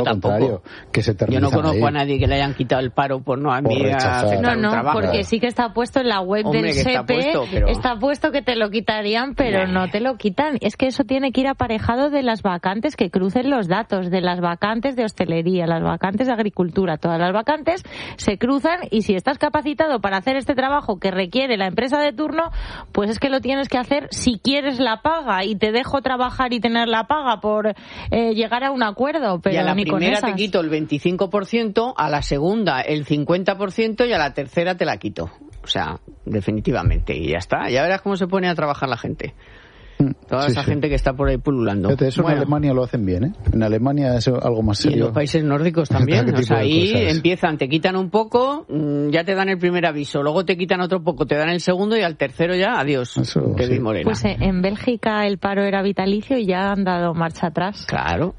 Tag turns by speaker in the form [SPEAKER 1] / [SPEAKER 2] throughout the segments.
[SPEAKER 1] lo contrario, que se
[SPEAKER 2] Yo no conozco a nadie que le hayan quitado el paro por no aceptar un trabajo.
[SPEAKER 3] Porque sí que está puesto en la web del SEPE, está puesto que te lo quitarían, pero no te lo quitan. Es que eso tiene que ir aparejado de las vacantes, que crucen los datos, de las vacantes de hostelería, las vacantes de agricultura, todas las vacantes se cruzan, y si estás capacitado para hacer este trabajo que requiere la empresa de turno, pues es que lo tienes que hacer si quieres la paga, y te dejo trabajar y tener la paga por llegar a un acuerdo, pero
[SPEAKER 2] y a la
[SPEAKER 3] ni
[SPEAKER 2] primera
[SPEAKER 3] con esas.
[SPEAKER 2] Te quito el 25%, a la segunda el 50% y a la tercera te la quito. O sea, definitivamente, y ya está. Ya verás cómo se pone a trabajar la gente. Toda esa gente que está por ahí pululando.
[SPEAKER 1] Fíjate, eso en Alemania lo hacen bien, ¿eh? En Alemania es algo más serio.
[SPEAKER 2] Y en los países nórdicos también. O sea, ahí empiezan, te quitan un poco, ya te dan el primer aviso, luego te quitan otro poco, te dan el segundo, y al tercero ya, adiós.
[SPEAKER 1] Eso,
[SPEAKER 2] que Morena.
[SPEAKER 3] Pues en Bélgica el paro era vitalicio y ya han dado marcha atrás.
[SPEAKER 2] Claro,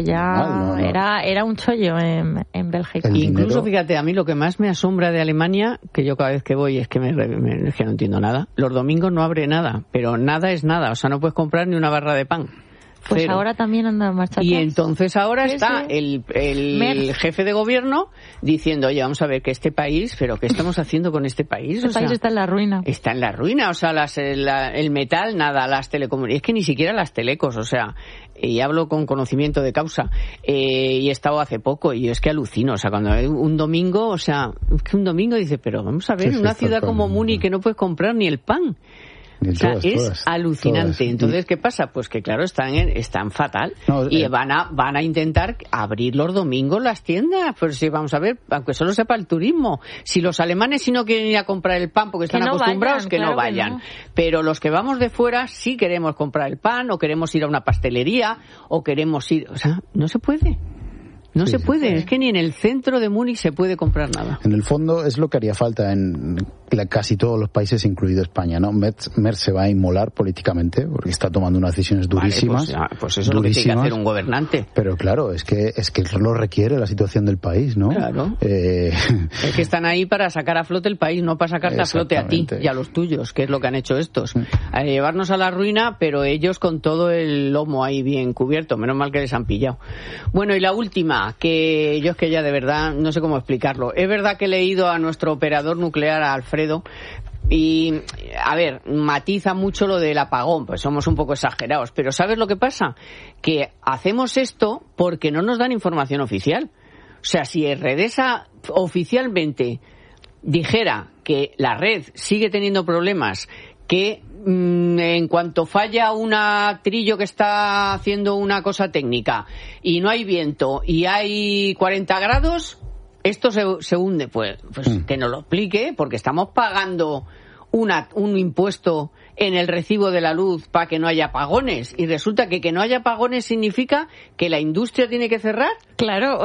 [SPEAKER 3] ya era un chollo en Bélgica.
[SPEAKER 2] Incluso, fíjate, a mí lo que más me asombra de Alemania, que yo cada vez que voy es que es que no entiendo nada, los domingos no abre nada, pero nada es nada, o sea, no puedes comprar ni una barra de pan.
[SPEAKER 3] Pues
[SPEAKER 2] Cero.
[SPEAKER 3] Ahora también anda en marcha atrás.
[SPEAKER 2] Y entonces ahora está el jefe de gobierno diciendo, oye, vamos a ver que este país, pero ¿qué estamos haciendo con este país?
[SPEAKER 3] Este país está en la ruina.
[SPEAKER 2] Está en la ruina, o sea, el metal, nada, las telecomunicaciones, es que ni siquiera las telecos, o sea, y hablo con conocimiento de causa, y he estado hace poco, y es que alucino, o sea, cuando hay un domingo, o sea, es que un domingo dice, pero vamos a ver, en una ciudad como Múnich que no puedes comprar ni el pan. O sea, es alucinante. Entonces, ¿qué pasa? Pues que, claro, están fatal. Y van a intentar abrir los domingos las tiendas. Pues sí, vamos a ver, aunque solo sepa el turismo. Si los alemanes si no quieren ir a comprar el pan porque están acostumbrados, que no vayan. Pero los que vamos de fuera sí queremos comprar el pan, o queremos ir a una pastelería, o queremos ir... O sea, no se puede. No se puede, es que ni en el centro de Múnich se puede comprar nada.
[SPEAKER 1] En el fondo es lo que haría falta en casi todos los países, incluido España, ¿no? Merz se va a inmolar políticamente porque está tomando unas decisiones durísimas.
[SPEAKER 2] Pues eso es lo que tiene que hacer un gobernante.
[SPEAKER 1] Pero claro, es que lo requiere la situación del país, ¿no?
[SPEAKER 2] Claro. Es que están ahí para sacar a flote el país, no para sacarte a flote a ti y a los tuyos, que es lo que han hecho estos. A llevarnos a la ruina, pero ellos con todo el lomo ahí bien cubierto. Menos mal que les han pillado. Bueno, y la última, que yo es que ya de verdad no sé cómo explicarlo. Es verdad que he leído a nuestro operador nuclear, a Alfredo, y a ver, matiza mucho lo del apagón, pues somos un poco exagerados, pero ¿sabes lo que pasa? Que hacemos esto porque no nos dan información oficial. O sea, si Redesa oficialmente dijera que la red sigue teniendo problemas, que en cuanto falla un trillo que está haciendo una cosa técnica y no hay viento y hay 40 grados, esto se hunde. Pues que nos lo explique, porque estamos pagando un impuesto en el recibo de la luz para que no haya apagones, y resulta que no haya apagones significa que la industria tiene que cerrar.
[SPEAKER 3] Claro,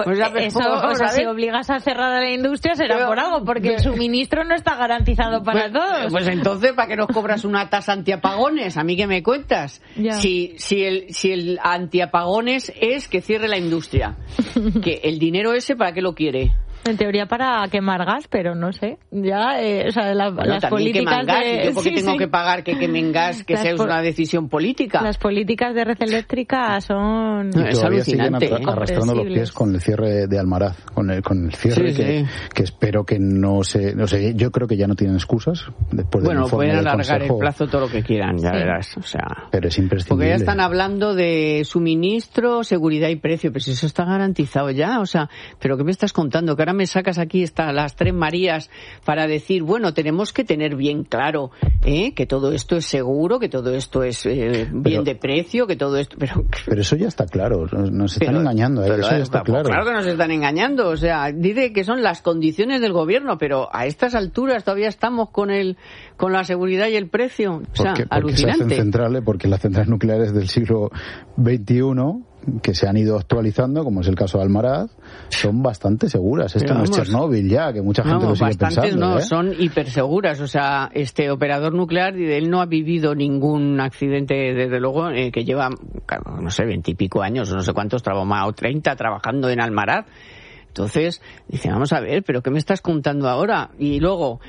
[SPEAKER 3] si obligas a cerrar a la industria será por algo, porque el suministro no está garantizado para todos.
[SPEAKER 2] Pues entonces, ¿para qué nos cobras una tasa antiapagones? ¿A mí qué me cuentas? Si el antiapagones es que cierre la industria, que el dinero ese, ¿para qué lo quiere?
[SPEAKER 3] En teoría para quemar gas, pero no sé. Ya, o sea, las políticas
[SPEAKER 2] de... ¿Yo por qué tengo que pagar que quemen gas, que sea una decisión política?
[SPEAKER 3] Las políticas de red eléctrica son...
[SPEAKER 2] es alucinante.
[SPEAKER 1] Siguen arrastrando los pies con el cierre de Almaraz, con el cierre que espero que no sé, yo creo que ya no tienen excusas después del informe
[SPEAKER 2] pueden
[SPEAKER 1] del
[SPEAKER 2] alargar
[SPEAKER 1] Consejo.
[SPEAKER 2] El plazo todo lo que quieran, ya verás. O sea,
[SPEAKER 1] pero es imprescindible.
[SPEAKER 2] Porque ya están hablando de suministro, seguridad y precio, pero si eso está garantizado ya, o sea, ¿pero qué me estás contando? Que ahora me sacas aquí las tres Marías para decir, bueno, tenemos que tener bien claro que todo esto es seguro, que todo esto es bien de precio, que todo esto... Pero
[SPEAKER 1] eso ya está claro, nos están engañando, eso ya está claro.
[SPEAKER 2] Claro que nos están engañando, o sea, dice que son las condiciones del gobierno, pero a estas alturas todavía estamos con la seguridad y el precio, o sea, alucinante.
[SPEAKER 1] Porque las centrales nucleares del siglo XXI, que se han ido actualizando, como es el caso de Almaraz, son bastante seguras. Esto no es Chernóbil ya, que mucha gente lo sigue pensando.
[SPEAKER 2] Son hiperseguras. O sea, este operador nuclear, él no ha vivido ningún accidente, desde luego, que lleva, no sé, 20 y pico años, no sé cuántos, o 30 trabajando en Almaraz. Entonces, dice, vamos a ver, ¿pero qué me estás contando ahora? Y luego,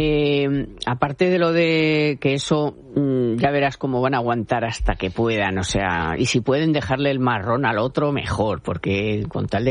[SPEAKER 2] aparte de lo de que eso, ya verás cómo van a aguantar hasta que puedan, o sea, y si pueden dejarle el marrón al otro, mejor, porque con tal de